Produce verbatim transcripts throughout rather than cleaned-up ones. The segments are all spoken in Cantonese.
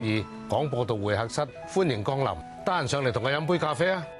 二廣播道會客室，歡迎光臨，得閒上嚟同我飲杯咖啡啊！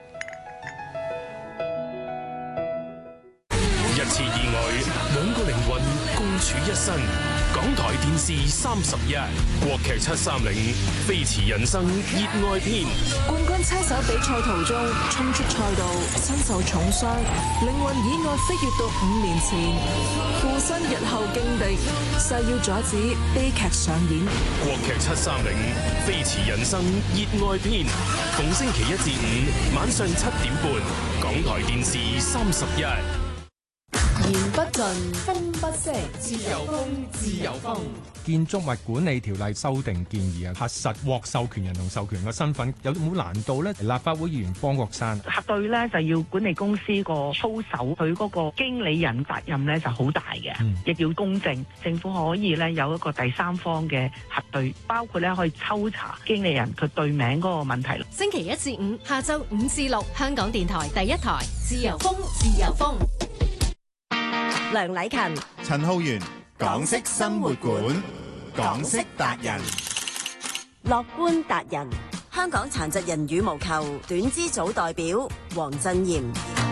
一次意外，兩個靈魂共處一身。港台電視三十一，國劇七三零，飛馳人生熱愛篇。 冠軍車手比賽途中衝出賽道，身受重傷，靈魂意外飛越到五年前，附身日後勁敵，誓要阻止悲劇上演。 國劇七三零，飛馳人生熱愛篇，逢星期一至五晚上七點半，港台電視三十一。 言不盡，風不息， 自由風，自由風。 建築物管理條例修訂建議啊，核實獲授權人同授權嘅身份有冇難度呢？立法會議員方國珊核對咧就要管理公司個操守，佢嗰個經理人責任咧就好大嘅，亦、嗯、要公正。政府可以咧有一個第三方嘅核對，包括咧可以抽查經理人佢對名嗰個問題。 星期一至五下晝五至六，香港電台第一台，自由風，自由風。 梁禮勤、 陳浩源，港式生活館，港式達人， 樂觀達人，香港殘疾人羽毛球短肢組代表黃振賢。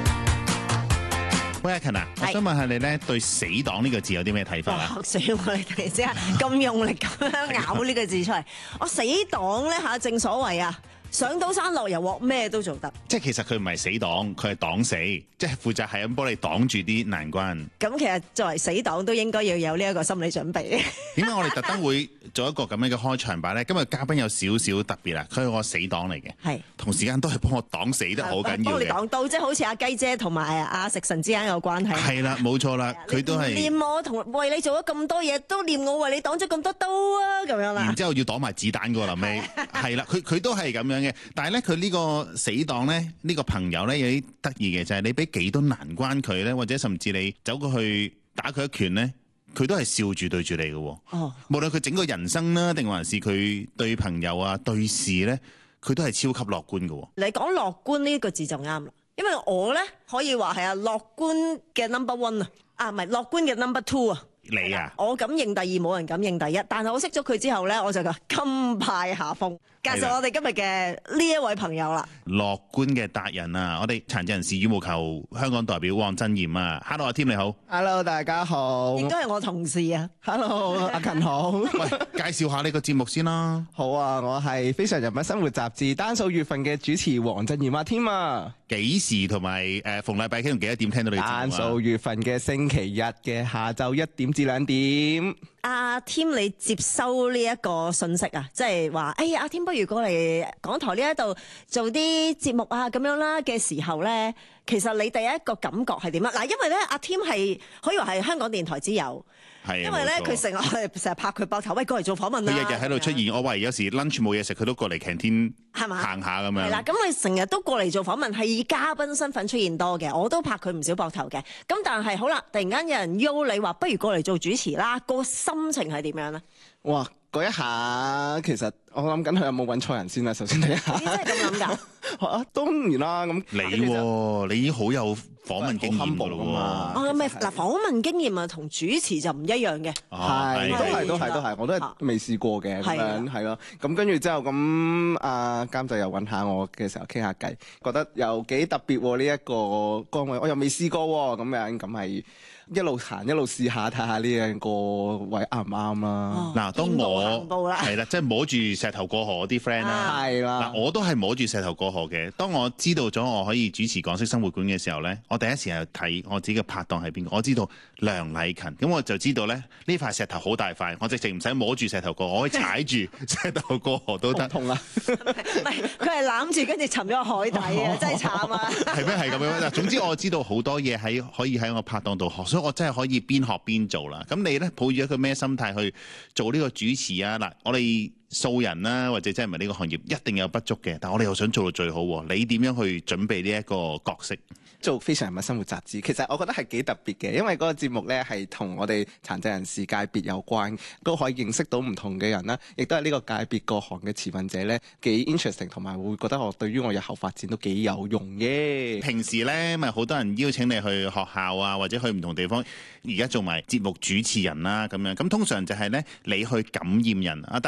喂，阿勤啊，我想問下你咧，對死黨呢個字有啲咩睇法啊？ 死我哋突然之間咁用力咁樣咬呢個字出嚟，我死黨咧吓，正所謂啊。上到山落油鑊咩都做得， 即係其實佢唔係死黨，佢係擋死，即係負責係咁幫你擋住啲難關。 咁其實作為死黨都應該要有呢一個心理準備。點解我哋特登會做一個咁樣嘅開場白咧？今日嘉賓有少少特別啦，佢係我死黨嚟嘅，係同時間都係幫我擋死得好緊要嘅。幫你擋到，即係好似阿雞姐同埋阿食神之間有關係。係啦，冇錯啦，佢都係念我同為你做咗咁多嘢，都念我為你擋咗咁多刀啊，咁樣啦。然之後要擋埋子彈噶啦，臨尾係啦，佢佢都係咁樣。但係咧，佢呢個死黨咧，呢、呢個朋友咧有啲得意嘅就係、是、你俾幾多難關佢咧，或者甚至你走過去打佢一拳咧，佢都係笑住對住你嘅。哦，無論佢整個人生啦，定還是佢對朋友啊、對事咧，佢都係超級樂觀嘅。你講樂觀呢個字就啱啦，因為我咧可以話係啊樂觀嘅 number one 啊，啊唔係樂觀嘅 number two 啊。你啊，我敢認第二，冇人敢認第一。但係我識咗佢之後咧，我就話甘拜下風。介紹我哋今日嘅呢一位朋友啦，樂觀嘅達人啊！我哋殘疾人士羽毛球香港代表黃振賢啊 ，Hello 阿添你好 ，Hello 大家好， 亦都係我同事啊 ，Hello 阿勤好。 喂，介紹下你個節目先啦。 好啊，我係非常人物生活雜誌單數月份嘅主持黃振賢阿添啊。 幾時同埋誒逢禮拜幾同幾多點聽到你節目啊？ 單數月份嘅星期日嘅下晝一點至兩點。 阿添，你接收呢一個信息啊，即係話，哎呀，阿添不如過嚟港台呢一度做啲節目啊，咁樣啦嘅時候咧，其實你第一個感覺係點啊？嗱，因為咧，阿添係可以話係香港電台之友。係，因為咧佢成日成日拍佢膊頭，喂，過嚟做訪問啦。佢日日喺度出現，我懷疑有時 lunch 冇嘢食，佢都過嚟 canteen 係嘛行下咁樣。係啦，咁佢成日都過嚟做訪問，係以嘉賓身份出現多嘅。我都拍佢唔少膊頭嘅。咁但係好啦，突然間有人邀你話，不如過嚟做主持啦，個心情係點樣咧？哇！嗰一下其實我諗緊佢有冇揾錯人先啦。首先睇下，你真係咁諗㗎？啊，當然啦。咁你喎，你已經好有訪問經驗㗎咯喎。哦，唔係嗱，訪問經驗啊，同主持就唔一樣嘅。係，都係，都係，都係，我都係未試過嘅咁樣，係咯。咁跟住之後咁，阿監製又揾下我嘅時候傾下偈，覺得又幾特別喎呢一個崗位，我又未試過喎，咁樣咁係。一路行一路試下睇下呢樣個位啱唔啱啦。嗱、哦，當我係啦，即係摸住石頭過河嗰啲 friend 啦，係啦。嗱，我都係摸住石頭過河嘅。當我知道咗我可以主持港式生活館嘅時候咧，我第一時間睇我自己嘅拍檔係邊個。我知道梁禮勤，咁我就知道咧呢塊石頭好大塊，我直情唔使摸住石頭過河，我可以踩住石頭過河都得。痛啊！唔係，佢係攬住跟住沉咗海底啊！真係慘啊！係咩？係咁樣嗱。總之我知道好多嘢喺可以喺我拍檔度學。我真係可以邊學邊做啦。咁你咧抱住一個咩心態去做呢個主持啊？嗱，我哋素人啦，或者真係唔係呢個行業，一定有不足嘅。但係我哋又想做到最好。你點樣去準備呢一個角色？做非常人物生活雜誌，其實我覺得係幾特別嘅，因為嗰個節目咧係同我哋殘疾人士界別有關，都可以認識到唔同嘅人啦，亦都係呢個界別各行嘅持份者咧幾 interesting， 同埋會覺得我對於我日後發展都幾有用嘅。平時咧咪好多人邀請你去學校啊，或者去唔同地方，而家做埋節目主持人啦咁樣，咁通常就係咧你去感染人啊。但係你頭先講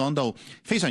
講到非常